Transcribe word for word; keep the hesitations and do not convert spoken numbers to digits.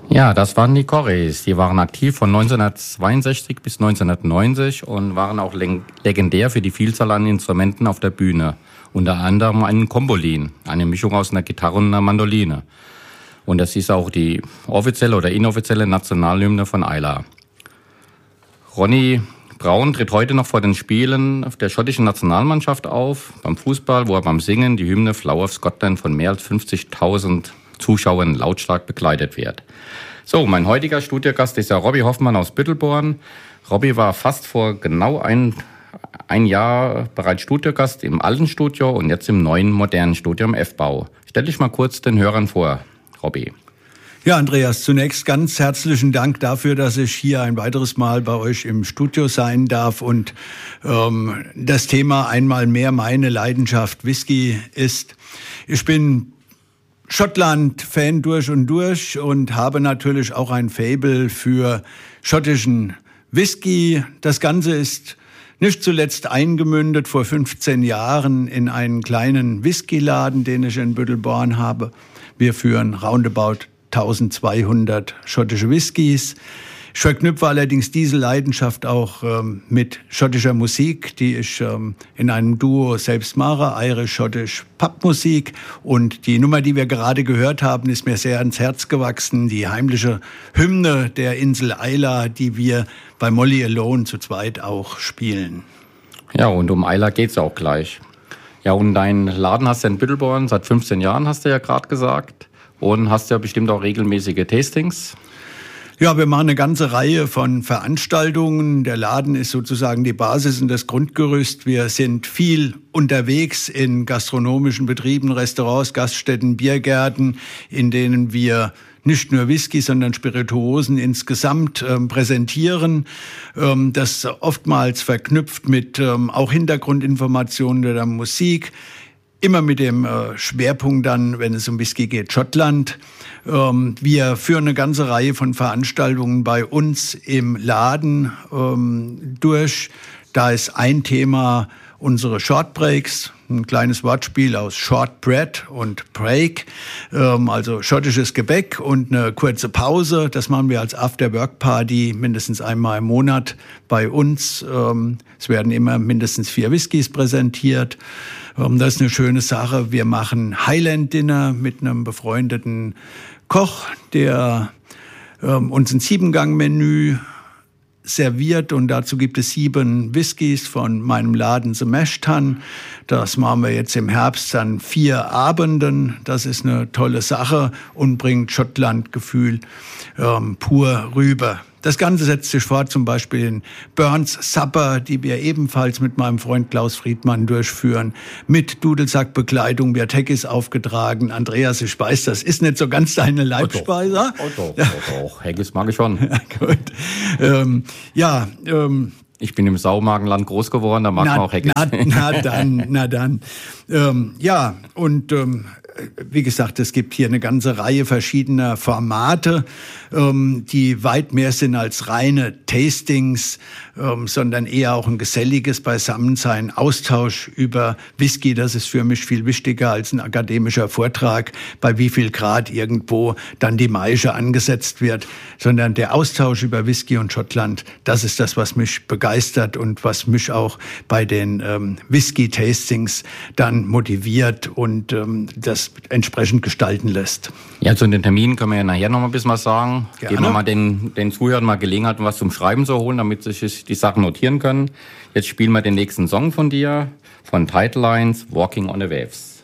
Ja, das waren die Corrys. Die waren aktiv von neunzehnhundertzweiundsechzig bis neunzehnhundertneunzig und waren auch leg- legendär für die Vielzahl an Instrumenten auf der Bühne. Unter anderem einen Kombolin, eine Mischung aus einer Gitarre und einer Mandoline. Und das ist auch die offizielle oder inoffizielle Nationalhymne von Islay. Ronny Braun tritt heute noch vor den Spielen der schottischen Nationalmannschaft auf, beim Fußball, wo er beim Singen die Hymne Flower of Scotland von mehr als fünfzigtausend Zuschauern lautstark begleitet wird. So, mein heutiger Studiogast ist ja Robby Hoffmann aus Büttelborn. Robby war fast vor genau ein, ein Jahr bereits Studiogast im alten Studio und jetzt im neuen, modernen Studio im F-Bau. Stell dich mal kurz den Hörern vor, Robby. Ja, Andreas, zunächst ganz herzlichen Dank dafür, dass ich hier ein weiteres Mal bei euch im Studio sein darf und ähm, das Thema einmal mehr meine Leidenschaft Whisky ist. Ich bin Schottland-Fan durch und durch und habe natürlich auch ein Faible für schottischen Whisky. Das Ganze ist nicht zuletzt eingemündet vor fünfzehn Jahren in einen kleinen Whiskyladen, den ich in Büttelborn habe. Wir führen roundabout eintausendzweihundert schottische Whiskys. Ich verknüpfe allerdings diese Leidenschaft auch ähm, mit schottischer Musik, die ich ähm, in einem Duo selbst mache, irisch-schottisch Pubmusik. Und die Nummer, die wir gerade gehört haben, ist mir sehr ans Herz gewachsen. Die heimliche Hymne der Insel Islay, die wir bei Molly Alone zu zweit auch spielen. Ja, und um Islay geht's auch gleich. Ja, und deinen Laden hast du in Büttelborn seit fünfzehn Jahren, hast du ja gerade gesagt. Und hast ja bestimmt auch regelmäßige Tastings. Ja, wir machen eine ganze Reihe von Veranstaltungen. Der Laden ist sozusagen die Basis und das Grundgerüst. Wir sind viel unterwegs in gastronomischen Betrieben, Restaurants, Gaststätten, Biergärten, in denen wir nicht nur Whisky, sondern Spirituosen insgesamt ähm, präsentieren. Ähm, das oftmals verknüpft mit ähm, auch Hintergrundinformationen oder Musik. Immer mit dem äh, Schwerpunkt dann, wenn es um Whisky geht, Schottland. Ähm, wir führen eine ganze Reihe von Veranstaltungen bei uns im Laden ähm, durch. Da ist ein Thema unsere Shortbreaks, ein kleines Wortspiel aus Shortbread und Break, ähm, also schottisches Gebäck und eine kurze Pause. Das machen wir als After-Work-Party mindestens einmal im Monat bei uns. Ähm, es werden immer mindestens vier Whiskys präsentiert. Ähm, das ist eine schöne Sache. Wir machen Highland-Dinner mit einem befreundeten Koch, der ähm, uns ein Siebengang-Menü serviert und dazu gibt es sieben Whiskys von meinem Laden The Mash Tun. Das machen wir jetzt im Herbst an vier Abenden. Das ist eine tolle Sache und bringt Schottland-Gefühl ähm, pur rüber. Das Ganze setzt sich fort zum Beispiel in Burns Supper, die wir ebenfalls mit meinem Freund Klaus Friedmann durchführen, mit Dudelsackbekleidung, wird Haggis aufgetragen. Andreas, ich weiß, das ist nicht so ganz deine Leibspeise. Oh doch, oh doch, oh doch. Haggis mag ich schon. Ja, gut. Ähm, ja, ähm, ich bin im Saumagenland groß geworden, da mag na, man auch Haggis. Na, na dann, na dann. Ähm, ja, und ähm, wie gesagt, es gibt hier eine ganze Reihe verschiedener Formate, ähm, die weit mehr sind als reine Tastings, ähm, sondern eher auch ein geselliges Beisammensein, Austausch über Whisky. Das ist für mich viel wichtiger als ein akademischer Vortrag, bei wie viel Grad irgendwo dann die Maische angesetzt wird, sondern der Austausch über Whisky und Schottland, das ist das, was mich begeistert und was mich auch bei den ähm, Whisky-Tastings dann motiviert und ähm, das entsprechend gestalten lässt. Ja, zu den Terminen können wir ja nachher noch mal ein bisschen was sagen. Gerne. Geben wir mal den, den Zuhörern mal Gelegenheit, was zum Schreiben zu holen, damit sie sich die Sachen notieren können. Jetzt spielen wir den nächsten Song von dir, von Title Lines, Walking on the Waves.